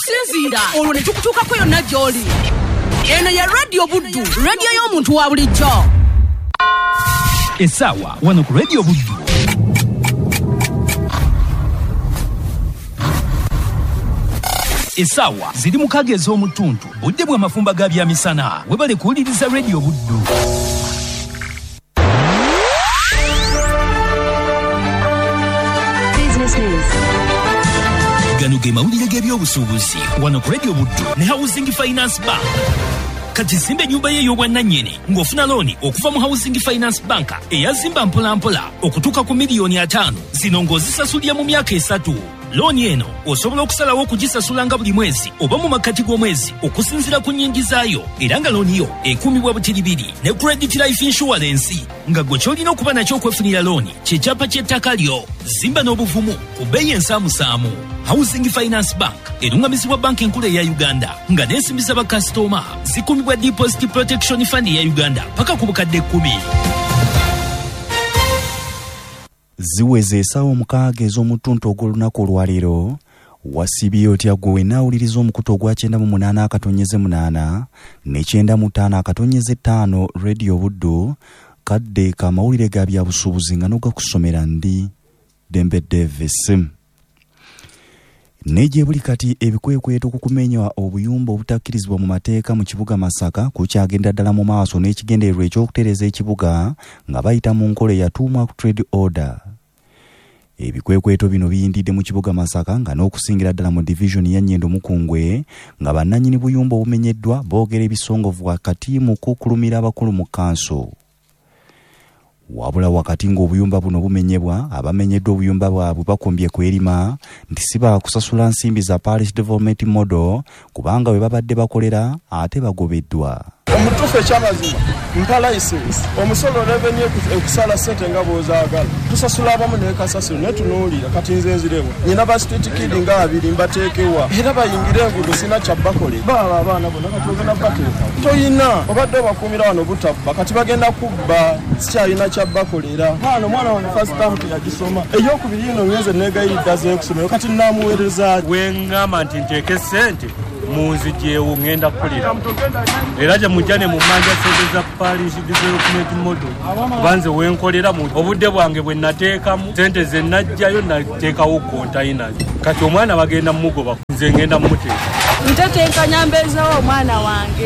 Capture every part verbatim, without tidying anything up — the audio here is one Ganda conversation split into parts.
n'osinziira olwo ne tukutuukako yonna gy'oli. Eno ye Radio Buddu, radio y'omuntu wa bulijjo. Essaawa wano ku Radio Buddu. Essaawa ziri mu kage ez'omutuntu budde bwa mafumba ga byamisana webale kuwuliriza Radio Buddu. Gano ge mawulire g'ebyobusuubuzi wano ku Radio Buddu ne Housing Finance Bank. Kati simbe nyumba ye y'obwannannyini ng'ofuna looni okuva mu Housing Finance Bank eyazimba mpolampola okutuuka ku miliyoni ataano zino ng'ozisasulira mu myaka esatu. Looni eno osobola okusalawo okugisasula nga buli mwezi oba mu makkati g'omwezi okusinziira ku nnyingi zaayo, era nga looni yo ekuumibwa butiribiri ne Credit Life Insurance nga gwe ky'olina okuba nakyo okwefunira looni ky'ekyapa ky'ettaka lyo. Zimba n'obuvumu ku bbeeyi ensaamusaamu. Housing Finance Bank erungamizibwa banka enkulu eya Uganda nga n'ensimbi z'abakasitoma zikuumibwa Deposit Protection Fund eya Uganda paka ku bukadde ekkumi. Ziweze essaawa mukaaga ez'omutuntu ogw'olunaku olwaleero wasibye otya gwe naawuliriza omukutu ogwa kyenda mu munaana akatonyeze munaana ne kyenda mu ttaano akatonyeze ttaano Radio Buddu kadde kamawulire ga byabusuubuzi nga n'ogakusomera ndi Dembe Davis. Neje buli kati ebikwekweto kukumenya obuyumba obutakkirizibwa mu mateeka mu kibuga Masaka kukyagenda ddala mu maaso n'ekigendererwa ekyokutereeza ekibuga nga bayita mu nkola ya two mark trade order. Ebikwekweto bino biyindidde mu kibuga Masaka nga n'okusingira ddala mu division ya Nnyendo Mukungwe nga bannannyini buyumba obumenyeddwa boogera ebisongovu wakati mu kukulumira abakulu mu kanso. Wabula wakati ng'obuyumba buno bumenyebwa abamenyeddwa obuyumba bwabwe bakombye kwerima nti si baakusasula nsimbi za Parish Development Model kubanga bwe babadde bakolera ate bagobeddwa. Omutuufu ekyamazima mpa license omusolo revenue ekusala ssente nga bw'ozaagala tusasula abamu n'ekasasiro ne tunuulira kati nze nziremu nyina ba street kid nga abiri mbateekewa era bayingire enguudo sina kyabakolera baba abaana bonna kati ogenda bateeka toyina obadde obakuumira wano butabba kati bagenda kubba sikyalina kyabakolera hano mwana wange first time teyagisoma ey'okubiri eno ngenze neegayiridde azeekusomero kati naamuweereza bwengamba nti nteeke ssente munzijeewo ngenda kukolera era gye mujjane mu manja sente za Parish Development Model banze wenkolera mu obudde bwange bwe nateekamu sente ze najjayo nateekawo kontayina kati omwana bagenda mugoba nze ngenda mmuteeka nteteeka nyambezawo omwana wange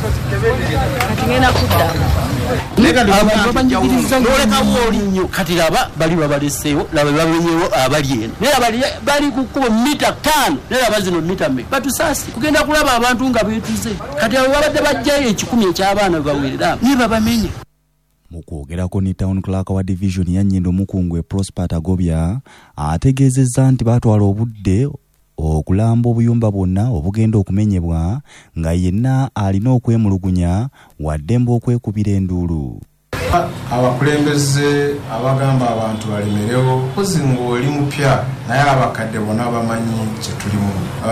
kati ngenda kudda abantu babanjigiriza ng'olekawo olinyo kati laba bali babaleseewo laba babenyewo abali eno naye bali ku kkubo mita ttaano naye laba zino mita mme batusaasi kugenda kulaba abantu nga beetuze kati abo babadde bajjayo ekikumi eky'abaana bebaweerera naye babamenya. Mu kwogerako ne Town Clerk wa division ya Nnyendo Mukungwe Prosper Tagobya ategeezezza nti baatwala obudde okulamba obuyumba bwonna obugenda okumenyebwa nga yenna alina okwemulugunya waddembe okwekubira enduulu. Abakulembeze abagamba abantu balemerewo kozi ng'oli mupya naye abakadde bonna bamanyi kye tulimu.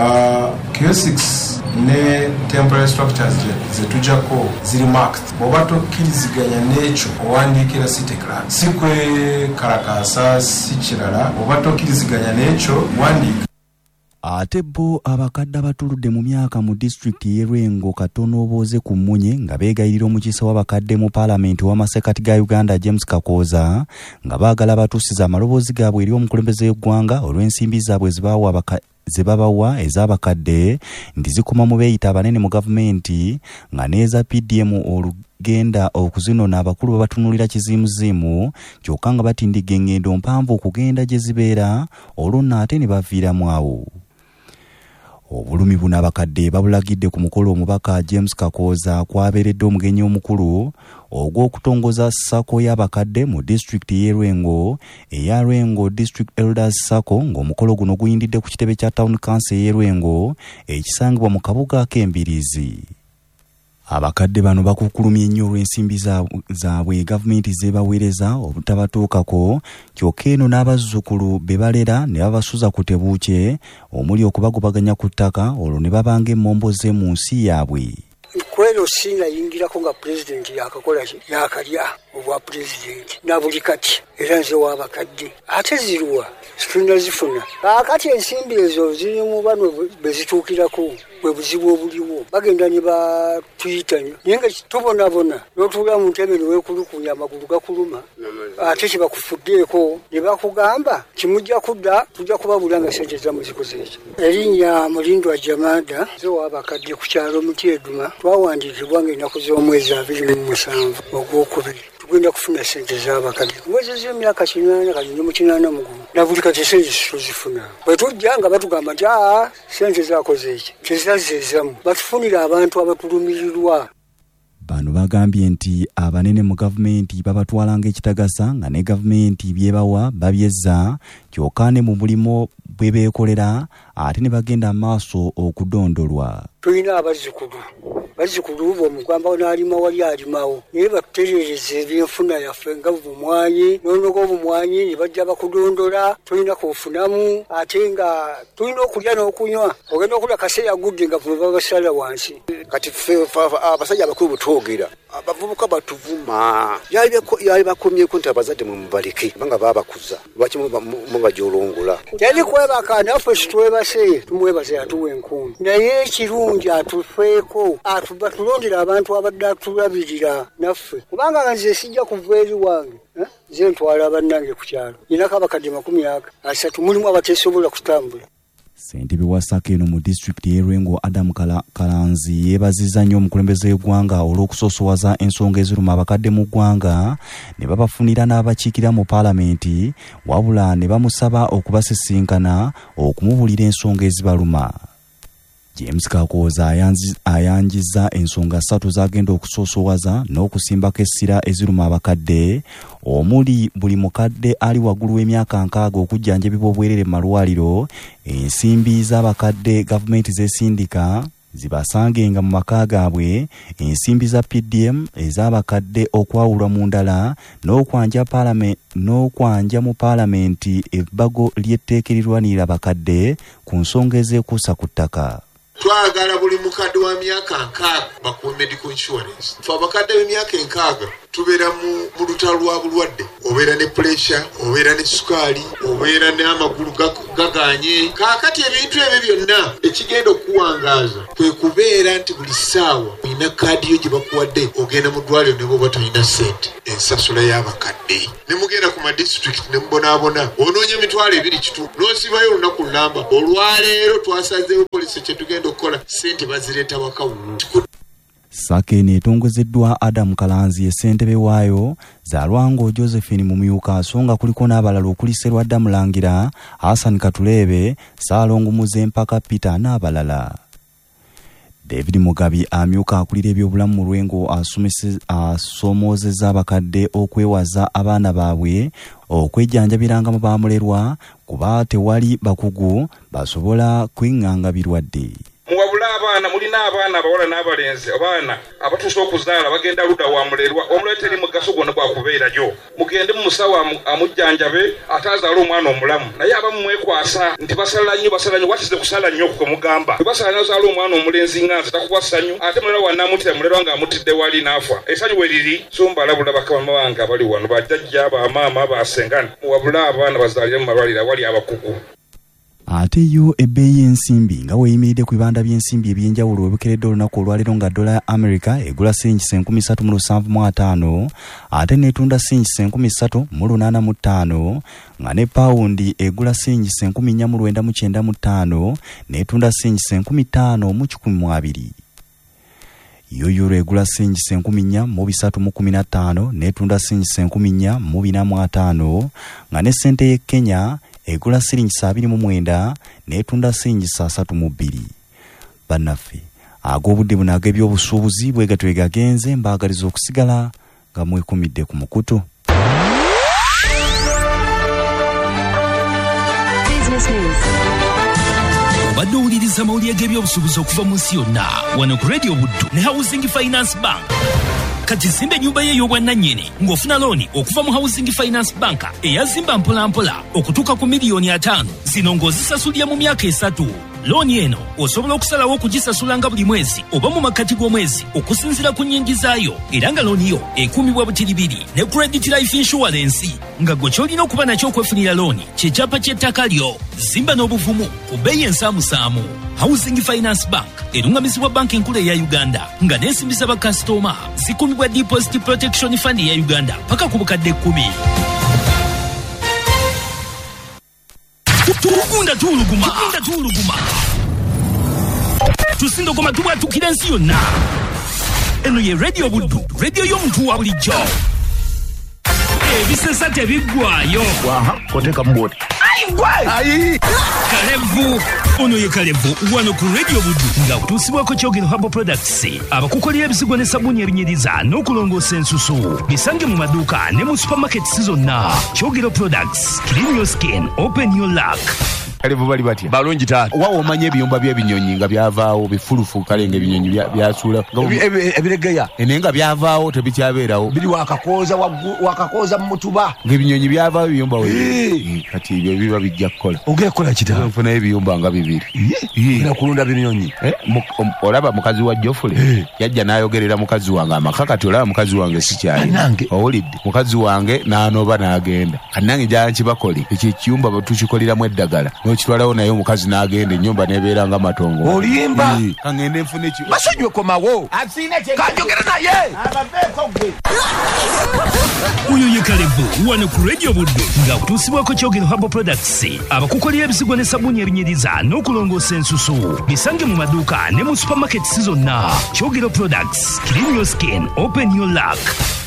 Q six ne temporary structures zetujjako ziri marked bw'oba tokkiriziganya n'ekyo owandiikira city clerk si kwekalakaasa si kirala bw'oba tokkiriziganya n'ekyo wandiika. Ate bo abakadde abatuludde mu myaka mu district y'e Lwengo katono obooze ku Mmunye nga beegayirira omukiise w'abakadde mu paalamenti w'amasekati ga Uganda James Kakooza nga baagala batuusiza amaloboozi gaabwe eri omukulembeze w'eggwanga olw'ensimbi zaabwe ze babawa ez'abakadde nti zikoma mu beeyita abanene mu gavumenti nga n'eza P D M olugenda okuzinona abakulu babatunulira kiziimuziimu kyokka nga batindiga engendo mpanvu okugenda gye zibeera olwo nno ate ne baviiramu awo. Obulumi buno abakadde babulagidde ku mukolo omubaka James Kakooza kwabeeredde omugenyi omukulu ogw'okutongoza ssako y'abakadde mu district y'e Lwengo eya Lwengo District Elders Sacco ng'omukolo guno guyindidde ku kitebe kya Town Council y'e Lwengo ekisangibwa mu kabuga k'Embirizi. Abakadde bano bakukulumye nnyo olw'ensimbi zaabwe gavumenti zebaweereza obutabatuukako kyokka eno n'abazzukulu be balera ne babasuza ku tebuukye omuli okubagobaganya ku ttaka olwo ne babanga emmomboze mu nsi yaabwe. Kwero singa yingirako nga president yakakola yakalya obwa pulezidenti na buli kati era nze w'abakadde ate ziruwa situnazifuna kaakati ensimbi ezo zirimu bano bezituukirako bwe buzibu obuliwo bagenda ne batuyita nnyo naye nga tubonabona n'otuula mu ntebe ne weekulukunya amagulu gakuluma ate kyebakufuddeeko ne bakugamba kimujja kudda tujja kubabula nga sente zamu zikoze ekyo. Erinnya Mulindwa Jamada ze w'abakadde ku kyalo Mutyeduma twawandiikibwa ng'ennaku z'omwezi abiri mu musanvu ogwokubiri tugenda kufuna sente z'abakadde mwezi z'emyaka kinaana kati ne mu kinaana mugumu na buli kati sente tuzifuna bwe tujja nga batugamba nti aa sente zakoze eki tezazzeezamu batufunira abantu abatulumirirwa. Bano bagambye nti abanene mu gavumenti babatwala ng'ekitagasa nga ne gavumenti byebawa babyezza kyokka ne mu bulimo bwe beekolera ate ne bagenda maaso okudondolwa. Tulina abazzukulu bazzukulu b'omugamba n'alima wali alimawo naye batutereereza ebyenfuna yaffe nga bumwanyi n'onoga obumwanyi ne bajja bakudondola tulina kubufunamu ate nga tulina okulya n'okunywa ogenda okulya kaseera agudde nga vuba babasala wansi. Kati ffe abasajja abakulu butwogera abavubuka batuvuma yali bakomyeko nti abazadde mwe mubaleke kubanga babakuza lwaki mubajolongola. Teri kwebaka naffe situwebase tumwebaze atuwa enkumbi naye ekirungi atufeeko batulondera abantu abadde atulabirira naffe kubanga nga nze sijja kuva eri wange nze ntwala bannange ku kyalo ninako abakadde makumi aga asatu mulimu abateesobola kutambula. Ssentebe wa Sakeno mu disitulikiti y'Erwengo Adam Kalanzi yeebazizza nnyo omukulembeze w'eggwanga olw'okusoosowaza ensonga eziruma abakadde mu ggwanga ne babafunira n'abakiikira mu paalamenti wabula ne bamusaba okubasisinkana okumubuulira ensonga ezibaluma. James Kakooza ayanjizza ensonga ssatu z'agenda okusoosowaza n'okusimbako essira eziruma abakadde omuli buli mukadde ali waggulu w'emyaka nkaaga okujjanjabibwa obwerere mu malwaliro, ensimbi z'abakadde gavumenti z'esindika zibasangenga mu maka gaabwe, ensimbi za P D M ez'abakadde okwawulwa mu ndala n'okwanja paalame n'okwanja mu paalamenti ebbago ly'etteeka erirwanirira abakadde ku nsonga ezeekuusa ku ttaka. Twagala buli mukadde wa myaka nkaaga bakuwe medical insurance. Ffe abakadde b'emyaka enkaaga tubeera mu lutalo lwa bulwadde, obeera ne pressure, obeera ne sukaali, obeera n'amagulu gaganye. Kaakati ebintu ebyo byonna ekigenda okuwangaaza kwe kubeera nti buli ssaawa olina kaadi yo gye bakuwadde ogenda mu ddwaliro ne bw'oba tolina ssente. Ensasula y'abakadde ne mugenda ku madisitulikiti ne mubonaabona onoonya emitwalo ebiri kitu n'osibayo olunaku lulamba olwaleero twasazeewo polisi kye tugenda okukola ssente bazireeta waka wumu. Sakeno etongozeddwa Adam Kalanzi ye ssentebe waayo, Zalwango Josephine Mumyuka so nga kuliko n'abalala okuli Sserwadda Mulangira, Hassan Katuleebe, Saalongo Muzempaka Peter n'abalala. David Mugabi amyuka akulira ebyobulamu mu Lwengo asomoozezza abakadde okwewaza abaana baabwe okwejjanjabiranga mu bamulerwa kuba tewali bakugu basobola kwinganga birwadde. Muwabula abaana mulina abaana abawala n'abalenzi abaana abatuusa okuzaala bagenda ludda wa mulerwa omuleeteri mugaso gwonna gwakubeerayo mugende mu musawo amujjanjabe ate azaala omwana omulamu naye abamu mwekwasa nti basala nnyo basala nnyo watize kusala nnyo okwo mugamba bwe basala n'azaala omwana omulenzi nga nze takuwa ssanyu ate mulerwa wannamutira mulerwa ng'amutidde wali n'afa essanyu we liri so mbalabula bakama bange abali wano bajjajja bamaama basengana muwabula abaana bazaalire mu malwaliro awali abakugu. Ate yo ebbeeyi y'ensimbi nga weeyimiridde ku bibanda by'ensimbi ebyenjawulo webukeredde olunaku olwaleero nga dola ya America egula sengisa enkumi ssatu mu lusanvu mu ataano ate n'etunda sengisa enkumi ssatu mu lunaana mu ttaano nga ne pawundi egula sengisa enkumi nnya mu lwenda mu kyenda mu ttaano n'etunda sengisa enkumi ttaano mu kikumi mu abiri. Yo euro egula sengisa enkumi nnya mu bisatu mu kumi na ttaano n'etunda sengisa enkumi nnya mu bina mu ataano nga ne ssente y'e Kenya egula siringisa abiri mu mwenda n'etunda siringisa asatu mu bbiri. Bannaffe ag'obudde buno ag'ebyobusuubuzi bwe gatyo gagenze mbaagaliza okusigala nga mwekumidde ku mukutu. Obadde owuliriza amawulire g'ebyobusuubuzi okuva mu nsi yonna wano ku Radio Buddu ne Housing Finance Bank. Kati zimbe nyumba ye y'obwannannyini ng'ofuna looni okuva mu Housing Finance Bank eyazimba mpolampola okutuuka ku miliyoni ataano zino ng'ozisasulira mu myaka esatu looni eno osobola okusalawo okugisasula nga buli mwezi oba mu makkati g'omwezi okusinziira ku nnyingi zaayo, era nga looni yo ekuumibwa butiribiri ne Credit Life Insurance, nga gwe ky'olina okuba nakyo okwefunira looni ky'ekyapa ky'ettaka lyo. Zimba n'obuvumu ku bbeeyi ensaamusaamu. Housing Finance Bank erungamizibwa banka enkulu eya Uganda nga n'ensimbisa bakasitoma zikuumibwa Deposit Protection Fund eya Uganda paka ku bukadde kkumi. Tugunda tuluguma, tugunda tuluguma. Tusindogoma tubwatukira ensi yonna. Eno ye Radio Buddu, radio y'omuntu wa bulijjo. Ebisesa tebiggwaayo. Waha, koteka mboti. Ayi gwe! Ayi! Kalevu. Ono ye Kalevu wano ku Radio Buddu nga kutuusibwako Kyogero Herbal Products abakukolera ebizigo ne sabuni ebinyiriza n'okulongoosa ensusu. Bisange mu maduuka ne mu supermarkets zonna. Kyogero Products, clean your skin, open your luck. Kalevu bali batya balungi taata wawo omanye ebiyumba by'ebinyonyi nga byavaawo bifulufu kale nga ebinyonyi byasuula ebiregeya ene nga byavaawo tebikyabeerawo biri wakakooza wakakooza mu mutuba ng'ebinyonyi byavaawo ebiyumba kati ebyo biba bijja kukola ogekola kita nfunayo ebiyumba nga bibiri era kulunda binyonyi olaba mukazi wa Jofule yajja n'ayogerera mukazi wange amaka kati olaba mukazi wange sikyali owulidde mukazi wange n'anoba n'agenda kati nange njala nkibakole ekyo ekiyumba tukikoleramu eddagala kitwalawo naye omukazi n'agenda ennyumba n'ebeera nga matongo olimba kangende nfune ki masajja komawo kanjogera naye uyo ye Kalevu wano ku Radio Buddu nga kutuusibwako Kyogero Herbal Products abakukolera ebizigo ne sabuni ebinyiriza n'okulongoosa ensusu. Bisange mu maduuka ne mu supermarkets zonna. Kyogero Products, clean your skin, open your luck.